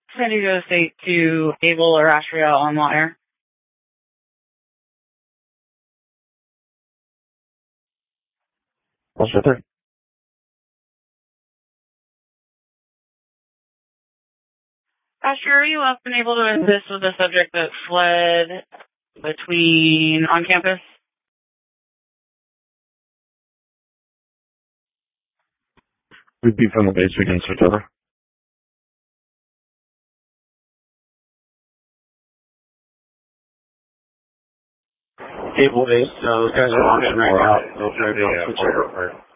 San Diego State to Able or Astria on wire. What's your third? Astria, are you up and able to assist with a subject that fled on campus? We beat from the base against October. Able base, those guys are on it right now. They'll drive out.